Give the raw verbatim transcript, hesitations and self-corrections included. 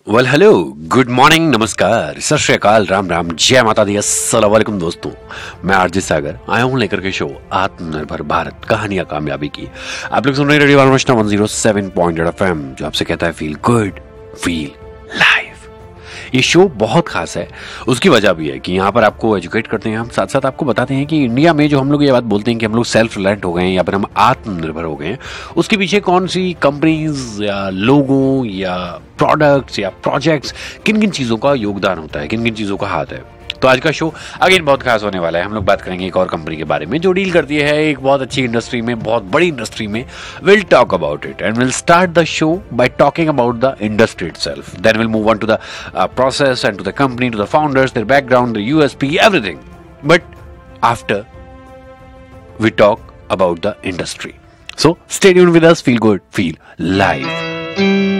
Well hello, good morning, नमस्कार, सत श्री अकाल, राम राम, जय माता दी, अस्सलाम वालेकुम दोस्तों। मैं आरजे सागर आया हूं लेकर के शो आत्मनिर्भर भारत, कहानियां कामयाबी की। आप लोग सुन रहे हैं radio वालमोस्टा one zero seven point eight FM, जो आपसे कहता है फील गुड, फील लाइव। ये शो बहुत खास है। उसकी वजह भी है कि यहाँ पर आपको एजुकेट करते हैं हम, साथ साथ आपको बताते हैं कि इंडिया में जो हम लोग ये बात बोलते हैं कि हम लोग सेल्फ रिलायंट हो गए हैं या फिर हम आत्मनिर्भर हो गए हैं, उसके पीछे कौन सी कंपनीज या लोगों या प्रोडक्ट्स या प्रोजेक्ट्स, किन किन चीज़ों का योगदान होता है, किन किन चीज़ों का हाथ है। तो आज का शो अगेन बहुत खास होने वाला है। हम लोग बात करेंगे एक और कंपनी के बारे में जो डील करती है एक बहुत अच्छी इंडस्ट्री में, बहुत बड़ी इंडस्ट्री में। Will talk about it and will start the show by talking about the industry itself, then will move on to the process and to the company, to the founders, there background, the USP, everything. But after we talk about the industry, so stay tuned with us, feel good, feel live.